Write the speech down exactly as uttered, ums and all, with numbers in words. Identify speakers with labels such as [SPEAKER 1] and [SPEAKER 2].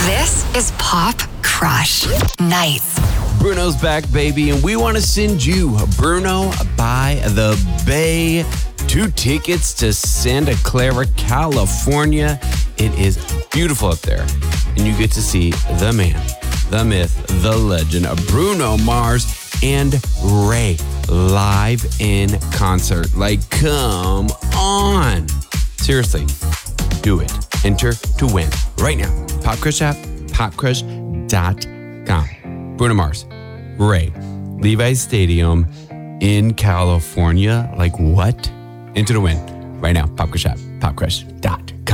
[SPEAKER 1] This is Pop Crush Nights.
[SPEAKER 2] Bruno's back, baby, and we want to send you Bruno by the Bay. Two tickets to Santa Clara, California. It is beautiful up there, and you get to see the man, the myth, the legend of Bruno Mars and Ray live in concert. Like, come on. Seriously, do it. Enter to win right now. Popcrush app, popcrush dot com. Bruno Mars, Ray, Levi's Stadium in California. Like what? Enter to win right now. Popcrush app, popcrush dot com.